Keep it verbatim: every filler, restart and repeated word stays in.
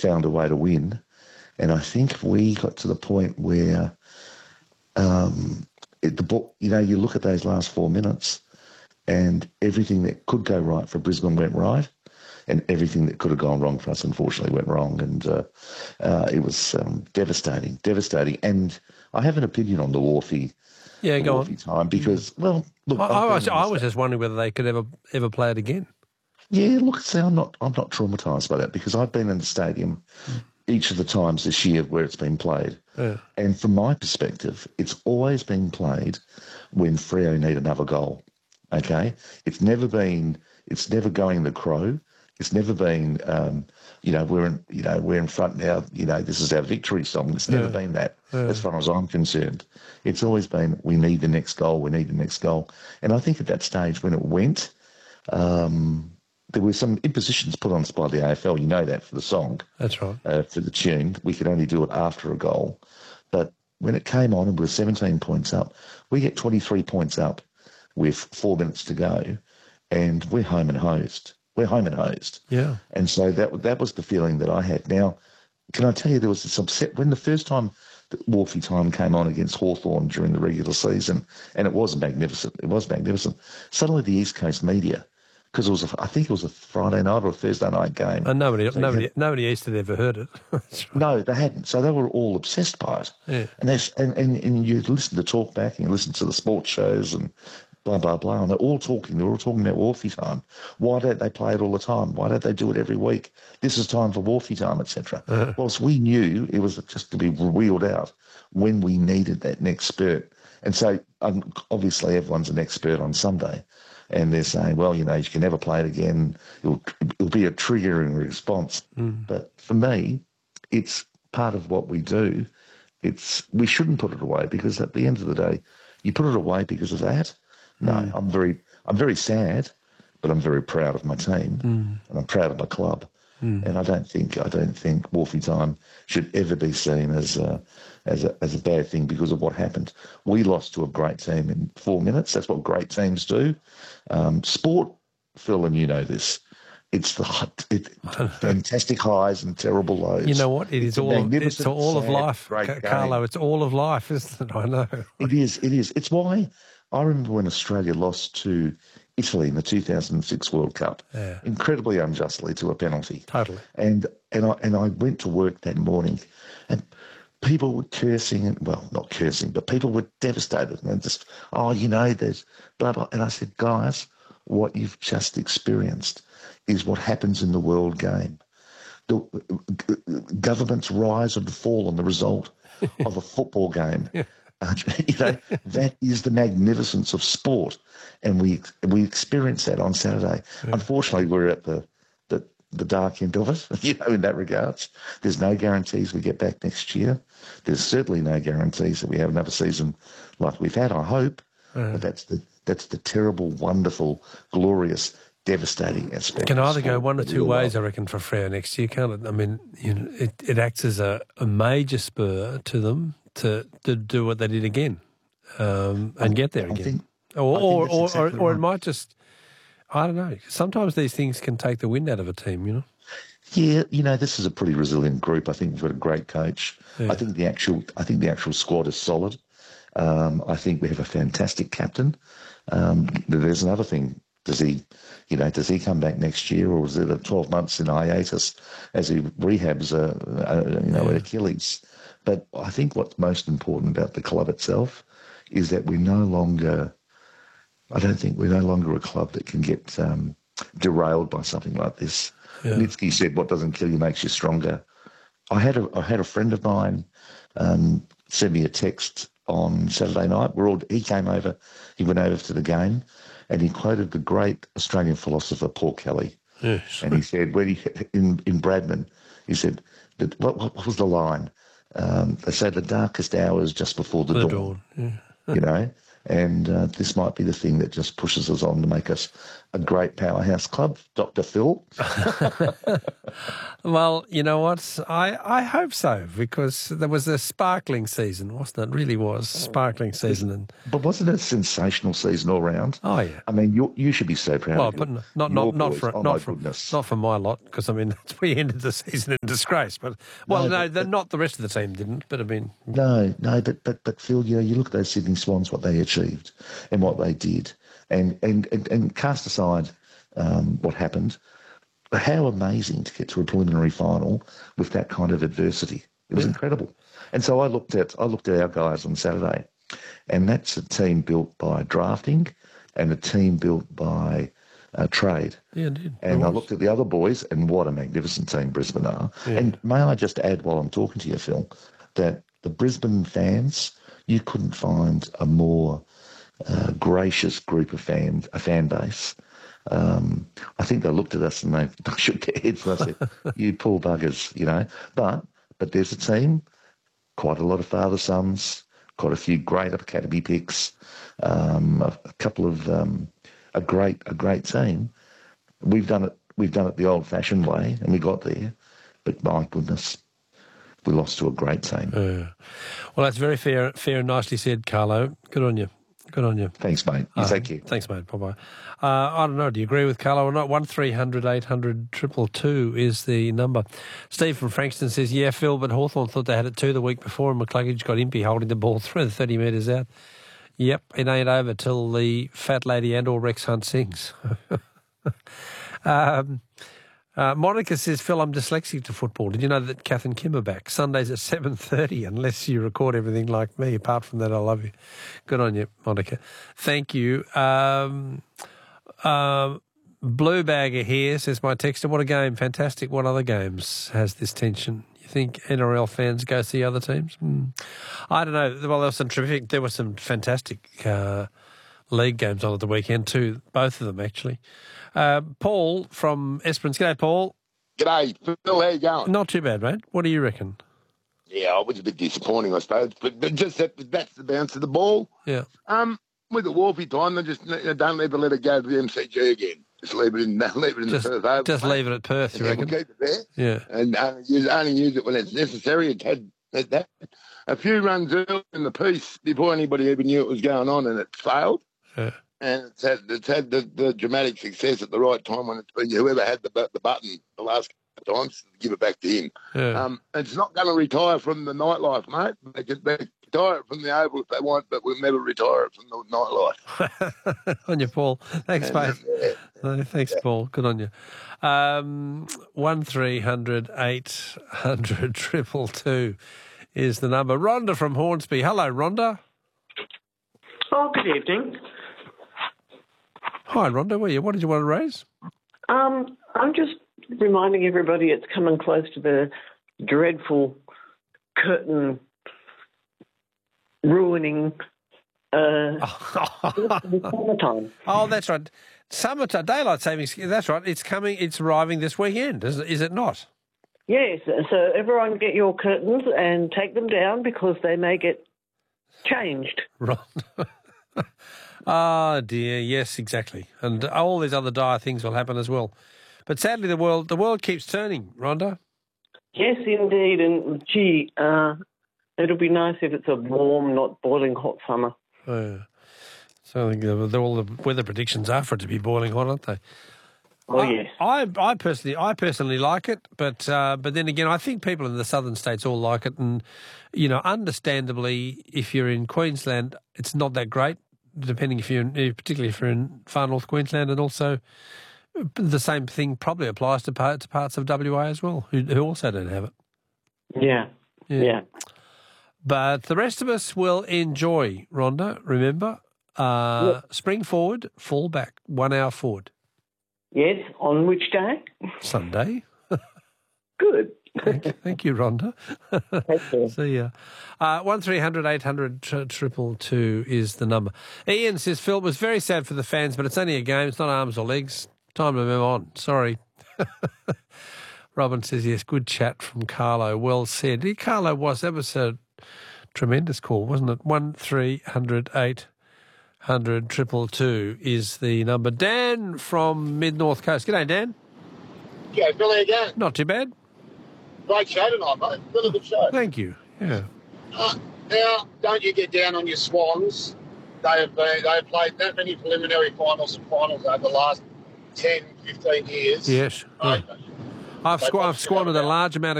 found a way to win. And I think we got to the point where um, it, the ball, you know, you look at those last four minutes and everything that could go right for Brisbane went right, and everything that could have gone wrong for us, unfortunately, went wrong. And uh, uh, it was um, devastating, devastating. And I have an opinion on the Wharfie, yeah, the go Wharfie time because, well, look, on. I, I, was, been in I the was just wondering whether they could ever ever play it again. Yeah, look, see, I'm not, I'm not traumatised by that because I've been in the stadium each of the times this year where it's been played. Yeah. And from my perspective, it's always been played when Freo need another goal, okay? It's never been, it's never going the Crow. It's never been, um, you know, we're in, you know, we're in front now, you know, this is our victory song. It's never Yeah. been that, Yeah. as far as I'm concerned. It's always been, we need the next goal, we need the next goal. And I think at that stage when it went, um, there were some impositions put on us by the A F L. You know that for the song. That's right. Uh, for the tune. We could only do it after a goal. But when it came on and we were seventeen points up, we get twenty-three points up with four minutes to go, and we're home and hosed. We're home and hosed. Yeah. And so that that was the feeling that I had. Now, can I tell you, there was this upset when the first time that Wharfie time came on against Hawthorn during the regular season, and it was magnificent. It was magnificent. Suddenly the East Coast media, because it was, a, I think it was a Friday night or a Thursday night game. And nobody, so nobody, had, nobody east had ever heard it. That's right. No, they hadn't. So they were all obsessed by it. Yeah. And, and, and, and you listen to talk back and you listen to the sports shows and blah, blah, blah. And they're all talking. They're all talking about Wharfie time. Why don't they play it all the time? Why don't they do it every week? This is time for Wharfie time, et cetera. Uh-huh. Whilst we knew it was just to be wheeled out when we needed that next spurt. And so um, obviously everyone's an expert on Sunday. And they're saying, well, you know, you can never play it again. It'll, it'll be a triggering response. Mm. But for me, it's part of what we do. It's we shouldn't put it away because at the end of the day, you put it away because of that. No, mm. I'm very, I'm very sad, but I'm very proud of my team mm. and I'm proud of my club. Mm. And I don't think, I don't think Wharfie time should ever be seen as a, as a as a bad thing because of what happened. We lost to a great team in four minutes. That's what great teams do. Um, sport, Phil, and you know this. It's the it, fantastic highs and terrible lows. You know what? It it's is all. Of, it's all sad, of life, Carlo. Game. It's all of life, isn't it? I know. It is. It is. It's why I remember when Australia lost to Italy in the two thousand six World Cup, yeah. incredibly unjustly to a penalty. Totally. And and I and I went to work that morning, and people were cursing, and well, not cursing, but people were devastated and just, oh, you know, there's blah blah. And I said, guys, what you've just experienced is what happens in the world game. The governments rise and fall on the result of a football game. Yeah. Uh, you know, that is the magnificence of sport, and we we experienced that on Saturday. Yeah. Unfortunately, we're at the, the the dark end of it, you know, in that regards. There's no guarantees we get back next year. There's certainly no guarantees that we have another season like we've had, I hope. Yeah. But that's the that's the terrible, wonderful, glorious, devastating aspect. It can either go one or two ways, I reckon, for Freo next year, can't it? I mean, you know, it, it acts as a, a major spur to them to, to do what they did again um, and get there again. Think, or or, or, exactly or, or it might just, I don't know, sometimes these things can take the wind out of a team, you know? Yeah, you know, this is a pretty resilient group. I think we've got a great coach. Yeah. I think the actual I think the actual squad is solid. Um, I think we have a fantastic captain. Um, there's another thing. Does he, you know, does he come back next year, or is it a twelve months in hiatus as he rehabs, a, a you know, yeah. Achilles? But I think what's most important about the club itself is that we're no longer. I don't think we're no longer a club that can get um, derailed by something like this. Yeah. Nitsky said, "What doesn't kill you makes you stronger." I had a I had a friend of mine um, send me a text on Saturday night. We're all he came over, he went over to the game. And he quoted the great Australian philosopher Paul Kelly. Yes. And he said, when he, in, in Bradman, he said, that, what, what was the line? Um, they say the darkest hour is just before the, the dawn. dawn. Yeah. You know? And uh, this might be the thing that just pushes us on to make us a great powerhouse club, Doctor Phil. Well, you know what? I, I hope so, because there was a sparkling season, wasn't it? It really was sparkling season. And But wasn't it a sensational season all round? Oh, yeah. I mean, you you should be so proud well, of but your, not your not not boys. for oh, not my for goodness. not for my lot, because I mean we ended the season in disgrace. But well, no, No, no but- not the rest of the team didn't. But I mean, No, no, but but but Phil, you know, you look at those Sydney Swans, what they achieved and what they did, and and and, and cast aside um, what happened. How amazing to get to a preliminary final with that kind of adversity. It was Yeah. incredible. And so I looked at I looked at our guys on Saturday, and that's a team built by drafting and a team built by uh, trade. yeah, it did. And It I was. looked at the other boys, and what a magnificent team Brisbane are. Yeah. And may I just add while I'm talking to you, Phil, that the Brisbane fans, you couldn't find a more uh, gracious group of fan, a fan base. Um, I think they looked at us and they shook their heads and I said, you poor buggers, you know. But but there's a team, quite a lot of father-sons, quite a few great academy picks, um, a, a couple of um, a great a great team. We've done it we've done it the old-fashioned way and we got there. But my goodness, we lost to a great team. Uh, well, that's very fair, fair and nicely said, Carlo. Good on you. Good on you. Thanks, mate. You Uh, take care. Thanks, mate. Bye-bye. Uh, I don't know. Do you agree with Carlo or not? one three hundred eight hundred two two two is the number. Steve from Frankston says, yeah, Phil, but Hawthorn thought they had it two the week before and McCluggage got impy holding the ball through the thirty metres out. Yep, it ain't over till the fat lady and or Rex Hunt sings. um, uh, Monica says, Phil, I'm dyslexic to football. Did you know that Kath and Kim are back? Sundays at seven thirty, unless you record everything like me. Apart from that, I love you. Good on you, Monica. Thank you. Um, uh, Blue Bagger here says, my texter, what a game. Fantastic. What other games has this tension? You think N R L fans go see other teams? Hmm. I don't know. Well, there was some terrific, there were some fantastic uh, league games on at the weekend too, both of them actually. Uh, Paul from Esperance. G'day, Paul. G'day, Phil. How you going? Not too bad, mate. What do you reckon? Yeah, I was a bit disappointing, I suppose, but but just that, that's the bounce of the ball. Yeah. Um, with the Wolfie time, they just they don't ever let it go to the M C G again. Just leave it in, leave it in Just, the Perth over. just leave it at Perth, you and reckon? we'll keep it there, Yeah. and only use, only use it when it's necessary. It had it, that a few runs early in the piece before anybody even knew it was going on, and it failed. Yeah. And it's had it's had the, the dramatic success at the right time when it's been whoever had the bu- the button the last couple of times, give it back to him. Yeah. Um, it's not going to retire from the nightlife, mate. They can they can retire it from the Oval if they want, but we'll never retire it from the nightlife. On you, Paul. Thanks, mate. Yeah. No, thanks, Paul. Good on you. Um, one three hundred eight hundred triple two is the number. Rhonda from Hornsby. Hello, Rhonda. Oh, good evening. Hi, Rhonda. Where are you? What did you want to raise? Um, I'm just reminding everybody it's coming close to the dreadful curtain ruining uh, summertime. Oh, that's right. Summertime, daylight savings. That's right. It's coming. It's arriving this weekend. Is, is it not? Yes, so everyone get your curtains and take them down because they may get changed. Right. Ah, dear. Yes, exactly. And all these other dire things will happen as well. But sadly, the world the world keeps turning, Rhonda. Yes, indeed. And, gee, uh, it'll be nice if it's a warm, not boiling hot summer. Uh, so I think the, all the weather predictions are for it to be boiling hot, aren't they? Oh, I, yes. I, I personally, I personally like it, but uh, but then again, I think people in the southern states all like it, and you know, understandably, if you're in Queensland, it's not that great. Depending if you're, in, particularly if you're in far north Queensland, and also the same thing probably applies to parts, parts of W A as well, who, who also don't have it. Yeah, yeah. yeah. But the rest of us will enjoy, Rhonda, remember, uh, Yep. spring forward, fall back, one hour forward. Yes, on which day? Sunday. Good. Thank, thank you, Rhonda. Take care. See ya. Uh, one three hundred eight hundred triple two is the number. Ian says, Phil, it was very sad for the fans, but it's only a game. It's not arms or legs. Time to move on. Sorry. Robin says, yes, good chat from Carlo. Well said. Carlo was, that was a tremendous call, wasn't it? one three hundred eight hundred triple two is the number. Dan from Mid-North Coast. G'day, Dan. Yeah, Billy again. Not too bad. Great show tonight, mate. Really good show. Thank you. Yeah. Uh, now, don't you get down on your Swans. They have, been, they have played that many preliminary finals and finals over the last ten, fifteen years. Yes. Right? I've, squ- I've squandered a large amount of